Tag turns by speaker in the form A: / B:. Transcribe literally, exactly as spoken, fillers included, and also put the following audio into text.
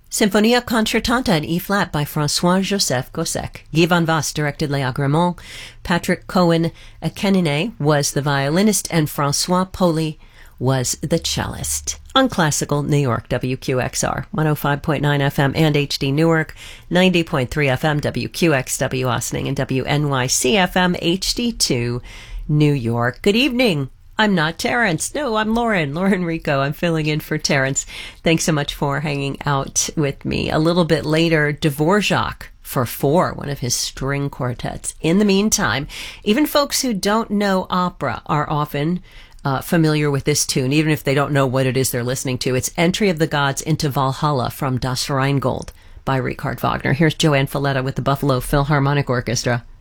A: Sinfonia Concertanta in E-flat by François-Joseph Gossec. Guy van Vass directed Les Agréments. Patrick Cohen Akenine was the violinist, and François Poli was the cellist. On Classical New York, W Q X R, one oh five point nine F M and H D Newark, ninety point three F M, W Q X W Austining, and W N Y C F M H D two New York. Good evening. I'm not Terrence. No, I'm Lauren. Lauren Rico. I'm filling in for Terrence. Thanks so much for hanging out with me. A little bit later, Dvorak for four, one of his string quartets. In the meantime, even folks who don't know opera are often uh, familiar with this tune, even if they don't know what it is they're listening to. It's Entry of the Gods into Valhalla from Das Rheingold by Richard Wagner. Here's Joanne Falletta with the Buffalo Philharmonic Orchestra.